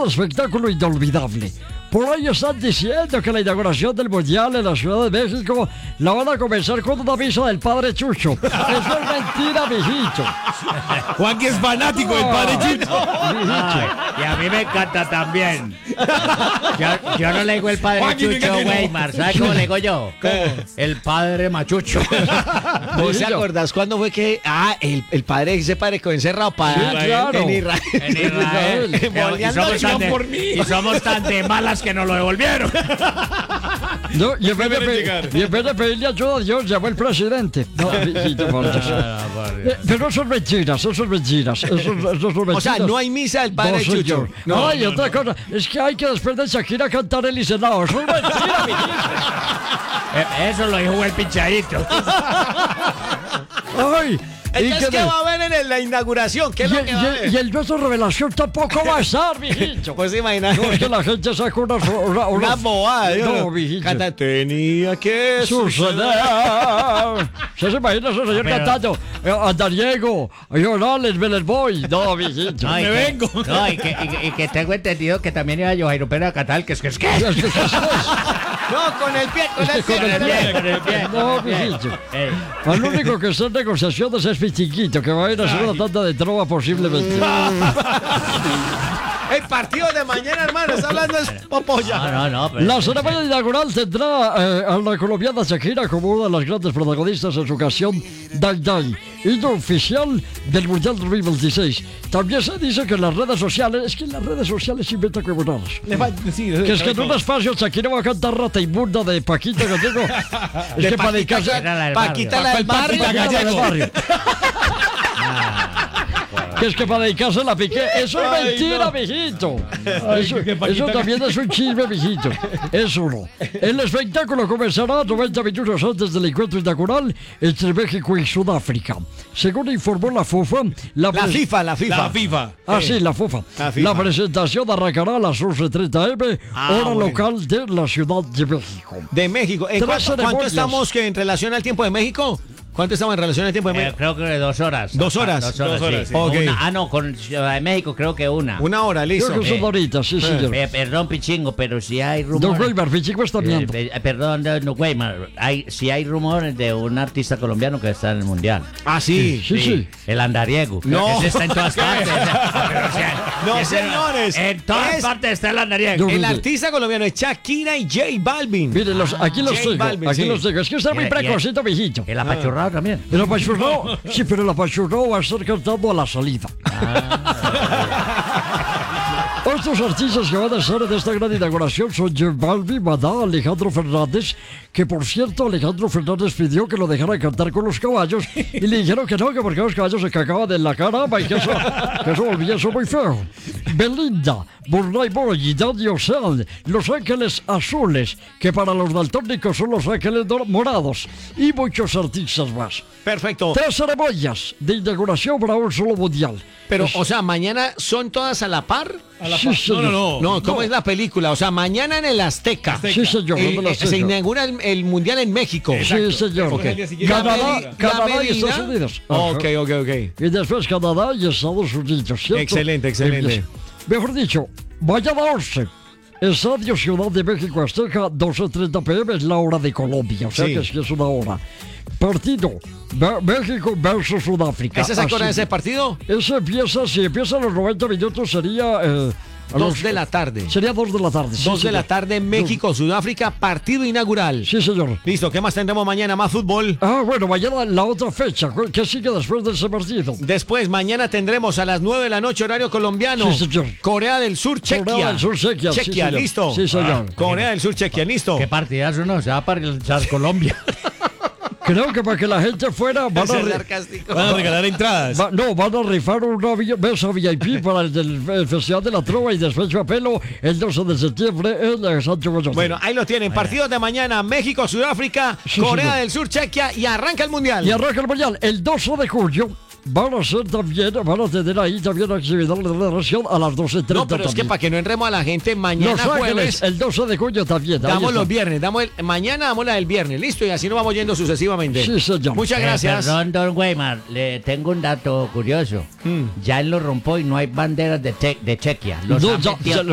de espectáculo inolvidable. Por ahí están diciendo que la inauguración del Mundial en la Ciudad de México la van a comenzar con una misa del Padre Chucho. Eso es mentira, mijito. Juan, que es fanático del Padre Chucho. Ay, y a mí me encanta también. Yo no le digo el Padre Juan, Chucho, Weimar. ¿Sabes cómo le digo yo? El Padre Machucho. ¿Vos te acordás cuándo fue que el padre ese padre quedó encerrado claro. en Israel? En Israel. Y somos tan de malas que nos lo devolvieron. No, y en vez de pedirle ayuda a Dios, llamó el presidente. No, mijito, por Dios. Pero eso es mentiras, eso son mentiras. Eso son mentiras. O sea, no hay misa del Padre No, Chucho. señor. No, y otra cosa, es que hay que después de Shakira cantar el Isenao. Eso es mentira, mijito. Eso lo dijo el pinchadito. Ay. Entonces, ¿qué va a haber en la inauguración? ¿Qué es lo que va a haber? Y el beso revelación tampoco va a estar, mijito. Pues imagínate. No, es que la gente saca Una bobada. No, mijito. Canta, tenía que suceder. ¿Se imagina ese señor cantando? Andariego, Orales, Vélez Boy. No, mijito. No, Me vengo. No, y que tengo entendido que también iba Joairo Pérez a cantar, que es. No, con el pie. Con el pie. No, mijito. El único que está en negociaciones es Pichiquito, que va a ir a hacer una tanda de trova posiblemente. El partido de mañana, hermano, está hablando es popoya. No, pero... La ceremonia inaugural tendrá a la colombiana Shakira como una de las grandes protagonistas en su canción Dai Dai, himno oficial del Mundial 2026. También se dice que en las redes sociales, inventan como raras. Que es que en un espacio Shakira va a cantar Rata Inmunda de Paquita Gallego. Es que para dedicarse Paquita la del barrio. Que es que para dedicarse la Piqué. Eso es mentira, mijito. Eso también es un chisme, mijito. Eso no. El espectáculo comenzará 90 minutos antes del encuentro inaugural entre México y Sudáfrica. Según informó la FIFA, La FIFA. Ah, sí, la FIFA. La presentación arrancará a las 11:30 m, hora local de la Ciudad de México. De México. ¿En cuánto ceremonias. estamos en relación al tiempo de México? ¿Cuánto estamos en relación al tiempo de México? Creo que 2 horas. 2 horas. 2 horas, sí. Ok. No, con Ciudad de México creo que una. Una hora, listo. Creo que son horitas, sí, señor. Perdón, Pichingo, pero si hay Don rumores... Weimar, Pichico está viendo. Perdón, no, Weimar. Si hay rumores de un artista colombiano que está en el Mundial. Ah, sí. Sí. El andariego. No. Ese está en todas partes. No, señores. En todas partes está el andariego. El artista colombiano es Shakira y J Balvin. Miren, aquí los J tengo. Balvin, Aquí sí. los tengo. Es que está muy precocito, mijito. El apachurrado también. El apachurrado. Sí, pero el apachurrado va a estar cantando a la salida. Estos artistas que van a estar en esta gran inauguración son J Balvin, Maná, Alejandro Fernández, que por cierto Alejandro Fernández pidió que lo dejaran cantar con los caballos y le dijeron que no, que porque los caballos se cagaban en la cara y que eso volvía eso muy feo. Belinda, Burna Boy, Daddy Ocean, Los Ángeles Azules, que para los daltónicos son Los Ángeles Morados, y muchos artistas más. Perfecto. 3 ceremonias de inauguración para un solo mundial. Pero, o sea, mañana son todas a la par. Sí, señor. No, ¿cómo es la película? O sea, mañana en el Azteca. Sí, señor. Se inaugura el Mundial en México. Sí, señor. Okay. Canadá y medida. Estados Unidos. Ok. Y después Canadá y Estados Unidos, ¿cierto? Excelente. Mejor dicho, mañana 11, Estadio Ciudad de México Azteca, 12:30 p.m. es la hora de Colombia, o sea Sí. que sí es una hora. Partido México versus Sudáfrica. ¿Esa se acuerdan de Así. ese partido? Ese empieza, si empieza a los 90 minutos sería... a 2 de la tarde. Sería 2 de la tarde. 2 de la tarde, México, Sudáfrica, partido inaugural. Sí, señor. Listo, ¿qué más tendremos mañana? Más fútbol. Bueno, mañana la otra fecha. ¿Qué sigue después de ese partido? Después, mañana tendremos a las 9 de la noche, horario colombiano. Sí, señor. Corea del Sur, Chequia. Corea del Sur, Chequia. Sí, Chequia, señor. listo. Sí, señor. Corea del Sur, Chequia, listo. Qué partidazo, ¿no? Se va para el Colombia. Creo que para que la gente fuera van Van a regalar entradas. van a rifar una mesa VIP para el Festival de la Trova y después yo apelo el 12 de septiembre en Sancho Boyón. Bueno, ahí lo tienen. Partidos de mañana, México, Sudáfrica, Sí, Corea señor. del Sur, Chequia y arranca el Mundial. Y arranca el Mundial el 12 de julio. Van a tener ahí también actividad de narración a las 12:30. No, pero es que también. para que no enremos a la gente, mañana Los Ángeles, jueves el 12 de julio también. ahí damos está. los viernes, mañana damos la del viernes, listo, y así nos vamos yendo sucesivamente. Sí, señor. Muchas gracias. Perdón, don Weimar, le tengo un dato curioso. Ya en los rompoy no hay banderas de Chequia. Los No, han ya- metido- ya